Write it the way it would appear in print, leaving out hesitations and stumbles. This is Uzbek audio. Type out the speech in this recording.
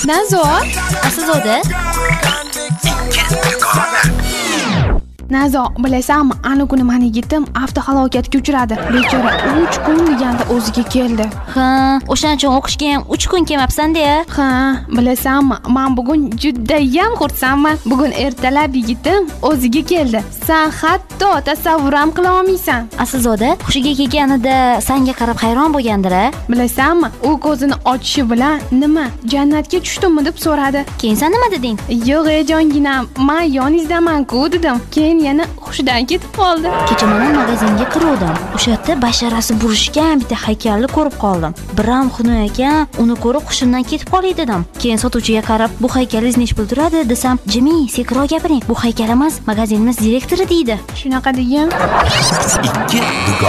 Nazo, Aslzoda? Nazo, bilasanmi, ana kuni meni yigitim avtohalokatga uchradi. Bechora 3 kun deganda o'ziga keldi. Ha, o'shaning uchun o'qishga ham 3 kun kelmabsan-da. Ha, bilasanmi, men bugun judayam xursandman. Bugun ertalab yigitim o'ziga keldi. Sen hatto tasavvur ham qila olmaysan. Aslzoda, hushiga kelganida senga qarab hayron bo'lgandir-a? Bilasanmi, u ko'zini ochishi bilan nima, jannatga tushdimmi deb so'radi. Keyin sen nima deding? Yo'q, jonginam, men yoningizdaman-ku dedim. Keyin yana hushidan ketib qoldi. Kecha men magazinga kirdim. O'sha yerda basharasi burishgan bitta haykalni ko'rib qoldim. Biram Xunoy ekan, uni ko'rib hushimdan ketib qolay dedim. Keyin sotuvchiga qarab, "Bu haykalingiz nech pul turadi?" desam, "Jimi, sekinroq gapiring. Bu haykal emas, magazinimiz direktori" deydi. Shunaqa degan.